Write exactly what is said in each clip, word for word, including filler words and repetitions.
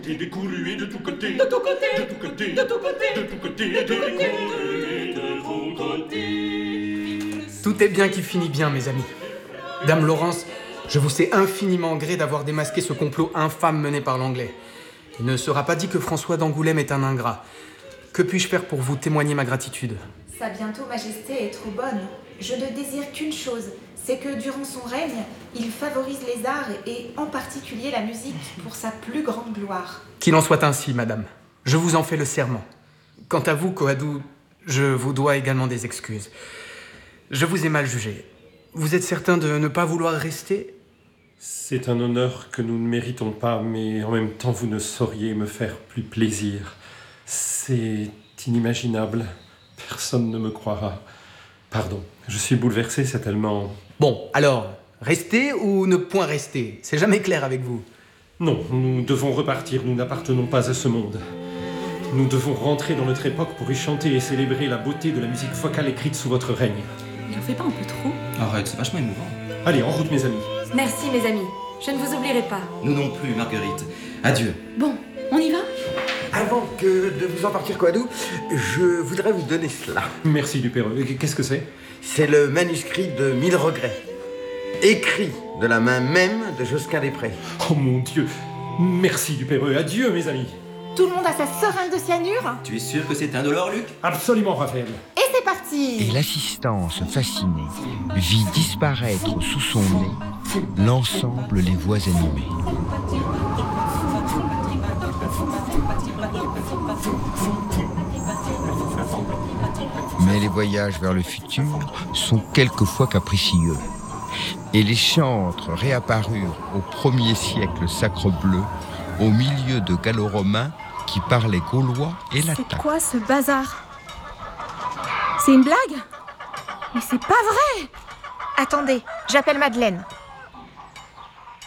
Des courus et de tous côtés, de tous côtés, de tous côtés, de tous côtés, de tous côtés, de tous côtés, de tous côtés. Tout est bien qui finit bien, mes amis. Dame Laurence, je vous sais infiniment gré d'avoir démasqué ce complot infâme mené par l'Anglais. Il ne sera pas dit que François d'Angoulême est un ingrat. Que puis-je faire pour vous témoigner ma gratitude ? Sa bientôt majesté est trop bonne. Je ne désire qu'une chose, c'est que durant son règne, il favorise les arts et en particulier la musique pour sa plus grande gloire. Qu'il en soit ainsi, madame. Je vous en fais le serment. Quant à vous, Coadou, je vous dois également des excuses. Je vous ai mal jugé. Vous êtes certain de ne pas vouloir rester ? C'est un honneur que nous ne méritons pas, mais en même temps, vous ne sauriez me faire plus plaisir. C'est inimaginable. Personne ne me croira. Pardon, je suis bouleversé, c'est tellement... Bon, alors, rester ou ne point rester ? C'est jamais clair avec vous. Non, nous devons repartir, nous n'appartenons pas à ce monde. Nous devons rentrer dans notre époque pour y chanter et célébrer la beauté de la musique vocale écrite sous votre règne. Il en fait pas un peu trop ? Arrête, c'est vachement émouvant. Allez, en route mes amis. Merci mes amis, je ne vous oublierai pas. Nous non plus, Marguerite. Adieu. Bon, on y va ? Avant que de vous en partir, Coadou, je voudrais vous donner cela. Merci Dupéreux. Qu'est-ce que c'est ? C'est le manuscrit de Mille regrets, écrit de la main même de Josquin des Prés. Oh mon Dieu. Merci Dupéreux. Adieu mes amis. Tout le monde a sa seringue de cyanure ? Tu es sûr que c'est indolore, Luc ? Absolument, Raphaël. Et c'est parti ! Et l'assistance fascinée vit disparaître sous son nez l'ensemble des voix animées. Mais les voyages vers le futur sont quelquefois capricieux. Et les chantres réapparurent au premier siècle sacre-bleu, au milieu de gallo-romains qui parlaient gaulois et latin. C'est quoi ce bazar ? C'est une blague ? Mais c'est pas vrai ! Attendez, j'appelle Madeleine. Allô ?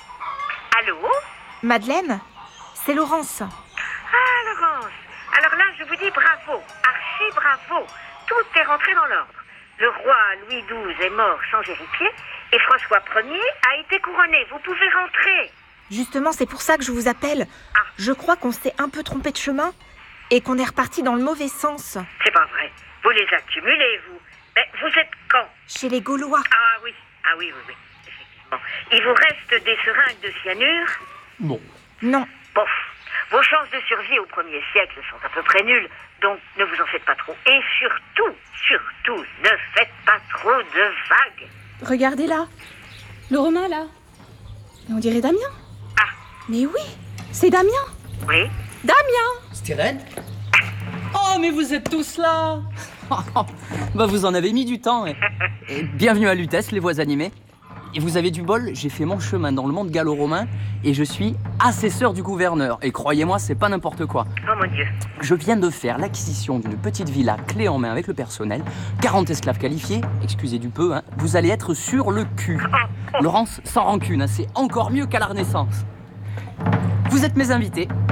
Madeleine ? C'est Laurence. Ah, Laurence. Alors là, je vous dis bravo, archi bravo. Tout est rentré dans l'ordre. Le roi Louis douze est mort sans héritier et François Ier a été couronné. Vous pouvez rentrer. Justement, c'est pour ça que je vous appelle. Ah. Je crois qu'on s'est un peu trompé de chemin et qu'on est reparti dans le mauvais sens. C'est pas vrai. Vous les accumulez, vous. Mais vous êtes quand ? Chez les Gaulois. Ah oui, ah oui, oui, oui. Effectivement. Il vous reste des seringues de cyanure ? Bon. Non. Bof. Vos chances de survie au premier siècle sont à peu près nulles, donc ne vous en faites pas trop. Et surtout, surtout, ne faites pas trop de vagues. Regardez là. Le Romain, là. Mais on dirait Damien. Ah. Mais oui, c'est Damien. Oui. Damien. Styrène ? Oh, mais vous êtes tous là. Bah, vous en avez mis du temps. Et, et bienvenue à Lutèce, les voix animées. Et vous avez du bol, j'ai fait mon chemin dans le monde gallo-romain et je suis assesseur du gouverneur. Et croyez-moi, c'est pas n'importe quoi. Oh mon Dieu. Je viens de faire l'acquisition d'une petite villa clé en main avec le personnel, quarante esclaves qualifiés, excusez du peu, hein, vous allez être sur le cul. Laurence, sans rancune, hein, c'est encore mieux qu'à la Renaissance. Vous êtes mes invités,